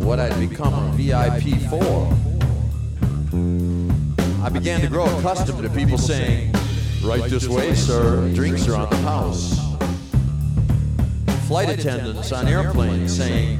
what I'd become a VIP for. I began to grow accustomed to people saying, "Right this way, sir, drinks are on the house." Flight attendants on airplanes saying,